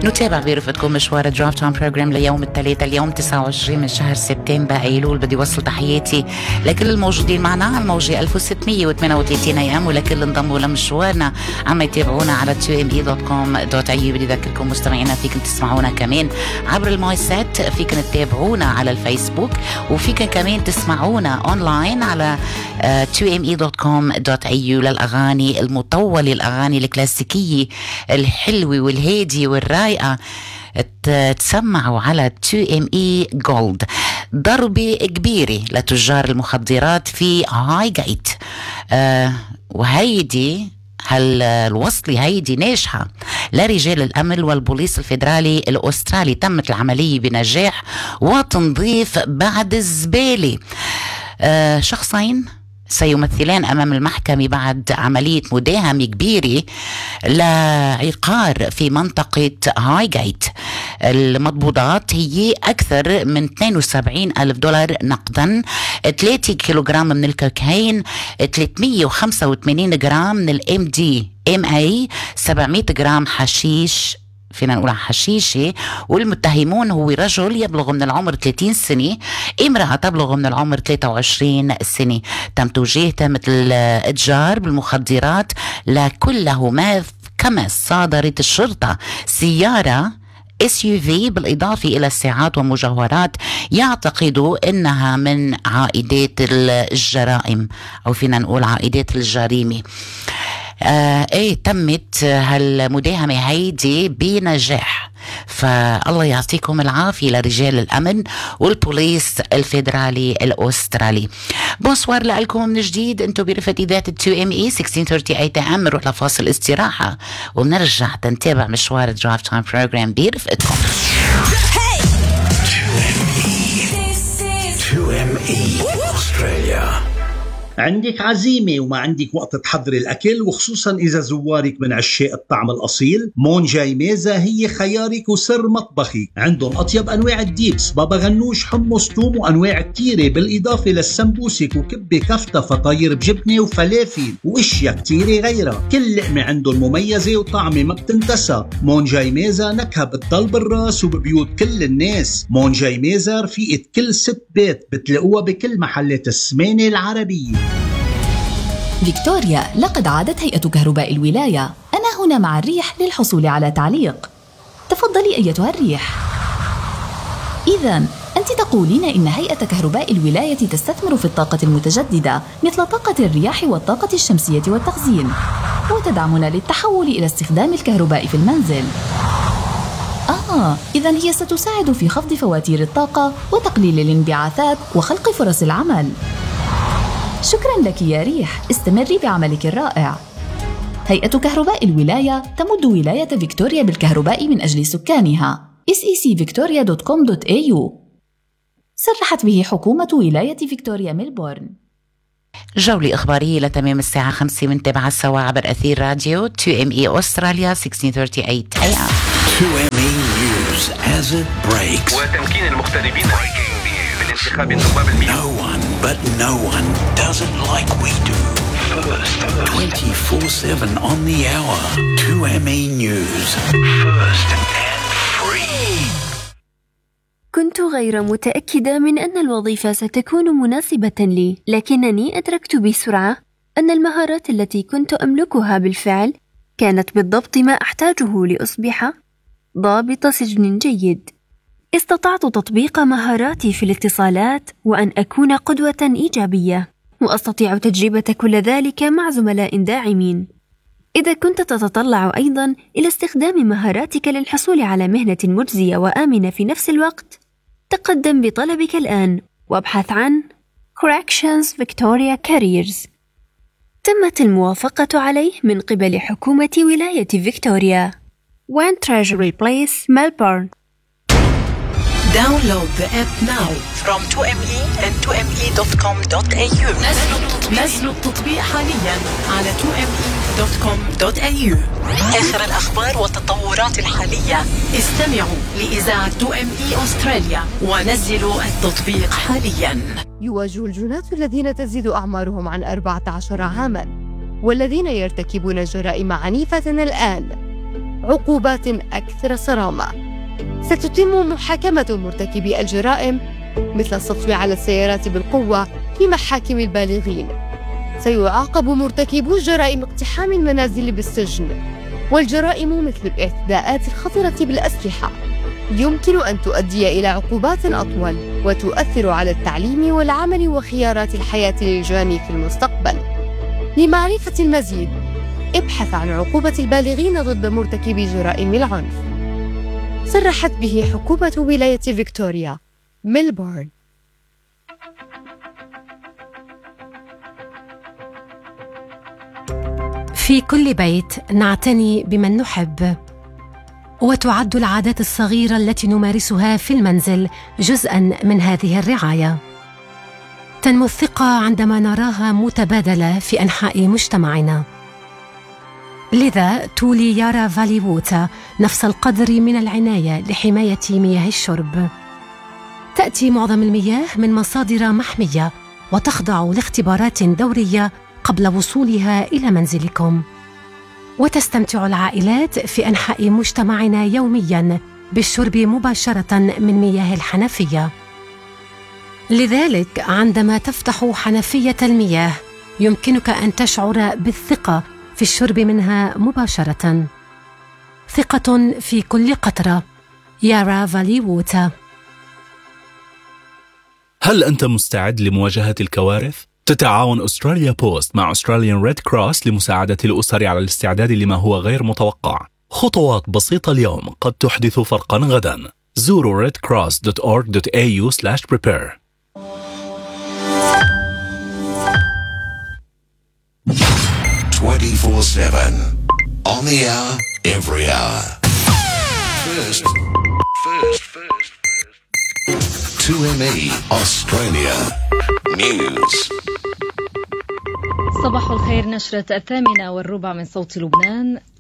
نتابع برفقتكم مشوار درايف تايم بروجرام ليوم الثلاثاء، اليوم 29 من شهر سبتمبر أيلول. بدي وصل تحياتي لكل الموجودين معنا على الموجة 1638 AM، ولكل انضموا لمشوارنا عم يتابعونا على 2me.com.au. بدي أذكركم مستمعينا فيكم تسمعونا كمان عبر الماي سات، فيكم تتابعونا على الفيسبوك، وفيكم كمان تسمعونا أونلاين على 2me.com.au للأغاني المطولة، الأغاني الكلاسيكية الحلوة والهادية والرايقة. تسمعوا على 2ME Gold. ضربة كبيرة لتجار المخدرات في هاي جيت، وهيدي الوصلة هيدي ناجحة لرجال الأمن والبوليس الفيدرالي الأسترالي. تمت العملية بنجاح وتنظيف بعد الزبالة. شخصين سيمثلان أمام المحكمة بعد عملية مداهمة كبيرة لعقار في منطقة هاي جيت. المضبوطات هي أكثر من 72,000 دولار نقدا، 3 كيلوغرام من الكوكايين، 385 جرام من MDMA، 700 جرام حشيش، فينا نقول حشيشة. والمتهمون هو رجل يبلغ من العمر 30 سنة، امرأة تبلغ من العمر 23 سنة. تم توجيهها مثل إتجار بالمخدرات لكلهما. كما صادرت الشرطة سيارة SUV بالإضافة إلى الساعات ومجوهرات يعتقدوا إنها من عائدات الجرائم، أو فينا نقول عائدات الجريمة. تمت هالمداهمة هيدي بنجاح، فالله يعطيكم العافية لرجال الأمن والبوليس الفيدرالي الأسترالي. بونسوار لكم من جديد، انتو برفقة ذات 2ME 1638 AM. نروح لفاصل استراحة ونرجع تنتابع مشوار درايف تايم بروجرام برفقتكم. 2ME أستراليا. عندك عزيمة وما عندك وقت تحضري الأكل، وخصوصا إذا زوارك من عشاق الطعم الأصيل، مونجاي ميزة هي خيارك وسر مطبخي. عندهم أطيب أنواع الديبس، بابا غنوش، حمص، توم، وأنواع كتيرة، بالإضافة للسمبوسك وكبة كفتة، فطاير بجبنة وفلافل وإشياء كتيرة غيرها. كل لقمة عندهم مميزة وطعمة ما بتنتسى. مونجاي ميزة نكهة بتضل بالراس وببيوت كل الناس. مونجاي ميزة رفيقة كل ست بيت، بتلاقوها بكل محلات السمانة العربية. فيكتوريا، لقد عادت هيئة كهرباء الولاية. أنا هنا مع الريح للحصول على تعليق. تفضلي أيتها الريح. إذن أنت تقولين إن هيئة كهرباء الولاية تستثمر في الطاقة المتجددة مثل طاقة الرياح والطاقة الشمسية والتخزين، وتدعمنا للتحول إلى استخدام الكهرباء في المنزل. إذن هي ستساعد في خفض فواتير الطاقة وتقليل الانبعاثات وخلق فرص العمل. شكراً لك يا ريح، استمري بعملك الرائع. هيئة كهرباء الولاية تمد ولاية فيكتوريا بالكهرباء من أجل سكانها. secvictoria.com.au. صرحت به حكومة ولاية فيكتوريا ميلبورن. جولة إخبارية لتمام الساعة 5 منتابعة سوا عبر أثير راديو 2ME أستراليا 1638 AM. 2ME News as it breaks. وتمكين المغتربين من انتخاب النواب المئة. No one but no one does it like we do. First, 24/7 on the hour. 2ME News. First and free. كنت غير متأكدة من أن الوظيفة ستكون مناسبة لي، لكنني أدركت بسرعة أن المهارات التي كنت أملكها بالفعل كانت بالضبط ما أحتاجه لأصبح ضابط سجن جيد. استطعت تطبيق مهاراتي في الاتصالات وأن أكون قدوة إيجابية، وأستطيع تجربة كل ذلك مع زملاء داعمين. إذا كنت تتطلع أيضاً إلى استخدام مهاراتك للحصول على مهنة مجزية وآمنة في نفس الوقت، تقدم بطلبك الآن وابحث عن Corrections Victoria Careers. تمت الموافقة عليه من قبل حكومة ولاية فيكتوريا. 1 Treasury Place, Melbourne. Download the app now from 2ME and 2ME.com.au. نزلوا التطبيق حاليا على 2ME.com.au. آخر الأخبار والتطورات الحالية. استمعوا لإذاعة 2ME أستراليا ونزلوا التطبيق حاليا. يواجه الجنات الذين تزيد أعمارهم عن 14 عاما والذين يرتكبون جرائم عنيفة الآن عقوبات أكثر صرامة. ستتم محاكمة مرتكبي الجرائم مثل السطو على السيارات بالقوة في محاكم البالغين. سيعاقب مرتكبو جرائم اقتحام المنازل بالسجن، والجرائم مثل الاعتداءات الخطرة بالأسلحة يمكن أن تؤدي إلى عقوبات أطول وتؤثر على التعليم والعمل وخيارات الحياة للجاني في المستقبل. لمعرفة المزيد ابحث عن عقوبة البالغين ضد مرتكبي جرائم العنف. صرحت به حكومة ولاية فيكتوريا ميلبورن. في كل بيت نعتني بمن نحب، وتعد العادات الصغيرة التي نمارسها في المنزل جزءاً من هذه الرعاية. تنمو الثقة عندما نراها متبادلة في أنحاء مجتمعنا. لذا تولي يارا فالي ووتا نفس القدر من العناية لحماية مياه الشرب. تأتي معظم المياه من مصادر محمية وتخضع لاختبارات دورية قبل وصولها إلى منزلكم. وتستمتع العائلات في أنحاء مجتمعنا يومياً بالشرب مباشرة من مياه الحنفية. لذلك عندما تفتح حنفية المياه يمكنك أن تشعر بالثقة في الشرب منها مباشرة. ثقة في كل قطرة. يارا فالي ووتا. هل أنت مستعد لمواجهة الكوارث؟ تتعاون أستراليا بوست مع أستراليان ريد كروس لمساعدة الأسر على الاستعداد لما هو غير متوقع. خطوات بسيطة اليوم قد تحدث فرقاً غداً. زوروا redcross.org.au/prepare. 24/7 on the hour, every hour. First. 2ME Australia News. صباح الخير. نشرة 8:15 من صوت لبنان.